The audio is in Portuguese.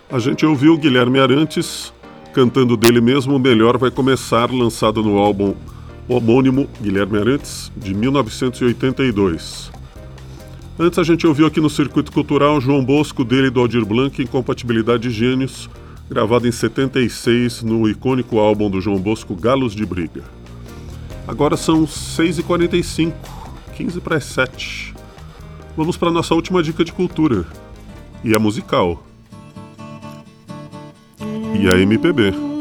A gente ouviu Guilherme Arantes cantando dele mesmo O Melhor Vai Começar, lançado no álbum homônimo Guilherme Arantes, de 1982. Antes a gente ouviu aqui no Circuito Cultural João Bosco, dele e do Aldir Blanc, Incompatibilidade de Gênios, gravado em 76 no icônico álbum do João Bosco, Galos de Briga. Agora são 6h45, 15 para as 7. Vamos para a nossa última dica de cultura, e é musical. E a MPB.